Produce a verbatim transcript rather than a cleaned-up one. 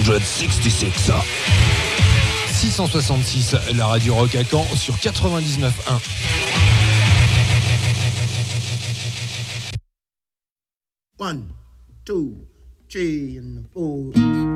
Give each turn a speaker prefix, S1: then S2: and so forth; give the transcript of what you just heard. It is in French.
S1: soixante-six. six cent soixante-six, la radio rock à Caen sur quatre-vingt-dix-neuf point un.
S2: One, two, three, and four.